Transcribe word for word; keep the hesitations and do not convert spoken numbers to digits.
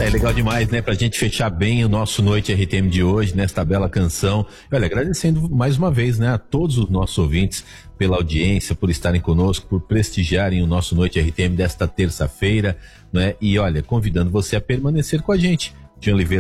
É legal demais, né? Pra gente fechar bem o nosso Noite R T M de hoje, nesta bela canção. Olha, agradecendo mais uma vez, né, a todos os nossos ouvintes pela audiência, por estarem conosco, por prestigiarem o nosso Noite R T M desta terça-feira, né? E olha, convidando você a permanecer com a gente. Tião Oliveira